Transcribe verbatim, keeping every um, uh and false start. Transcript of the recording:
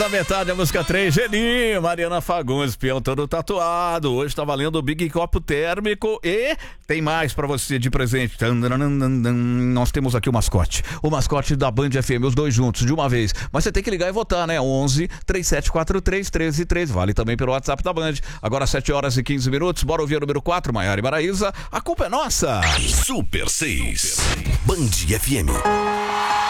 Na metade a música três, Geninho, Mariana Fagundes, peão todo tatuado. Hoje tá valendo o Big Copo Térmico e tem mais pra você de presente. Nós temos aqui o mascote, o mascote da Band F M, os dois juntos de uma vez. Mas você tem que ligar e votar, né? onze, três sete quatro três, um três um três. Vale também pelo WhatsApp da Band. Agora sete horas e quinze minutos. Bora ouvir o número quatro, Maiara e Maraísa. A culpa é nossa. Super seis, Band F M.